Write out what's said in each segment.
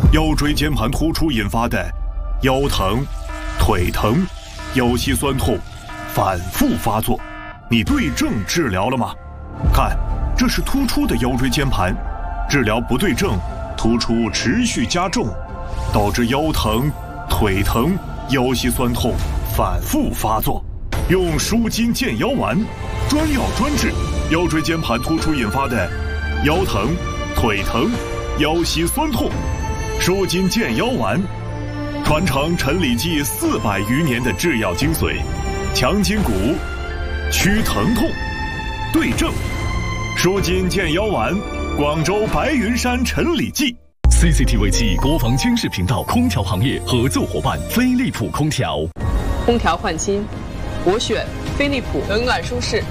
腰椎间盘突出引发的腰疼、腿疼、腰膝酸痛反复发作，你对症治疗了吗？看，这是突出的腰椎间盘，治疗不对症，突出持续加重，导致腰疼、腿疼、腰膝酸痛反复发作。用舒筋健腰丸，专药专治腰椎间盘突出引发的腰疼、腿疼、腰膝酸痛。舒筋健腰丸，传承陈李济400余年的制药精髓，强筋骨，祛疼痛，对症。舒筋健腰丸，广州白云山陈李济。 CCTV 7国防军事频道空调行业合作伙伴飞利浦空调。 空调换新，我选飞利浦，冷暖舒适。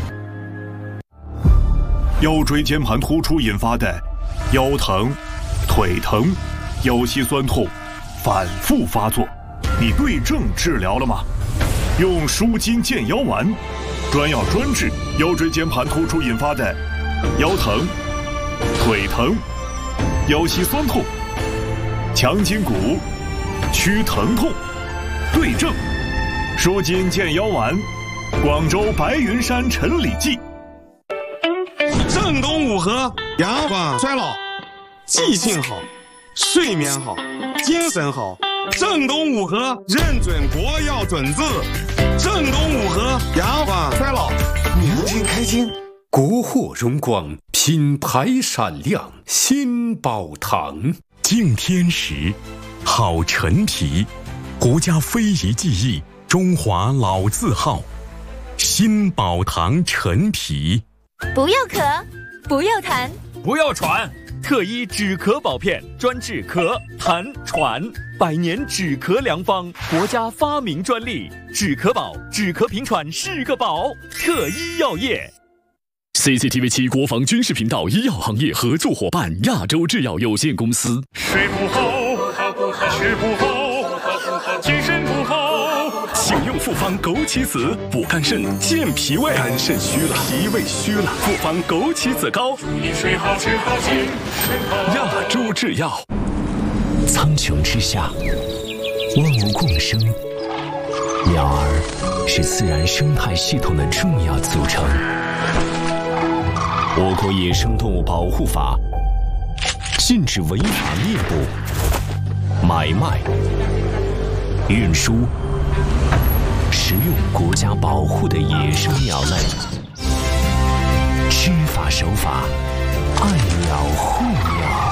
腰椎间盘突出引发的腰疼、腿疼、腰膝酸痛反复发作，你对症治疗了吗？用舒筋健腰丸，专药专治腰椎间盘突出引发的腰疼、腿疼、腰膝酸痛，强筋骨，祛疼痛，对症。舒筋健腰丸，广州白云山陈李济。 正东五合，阳光衰老，记性好，睡眠好，精神好。正东五合认准国药准字，正东五合，阳光衰老，年轻开心。 国货荣光，品牌闪亮，新宝堂。 敬天时，好陈皮，国家非遗技艺，中华老字号，新宝堂陈皮。 不要咳，不要痰， 不要喘，特医止咳保片，专治咳、痰、喘，100年止咳良方，国家发明专利，止咳宝，止咳平喘是个宝，特医药业。 CCTV 7国防军事频道医药行业合作伙伴亚洲制药有限公司。 睡不好，吃不好，精神不好， 请用复方枸杞子补肝肾健脾胃， 肝肾虚了，脾胃虚了， 复方枸杞子膏。 你睡好吃好精神好。 亚洲制药。 苍穹之下，万物共生，鸟儿是自然生态系统的重要组成。我国野生动物保护法禁止违法猎捕、买卖、运输、食用国家保护的野生鸟类，知法守法，爱鸟护鸟。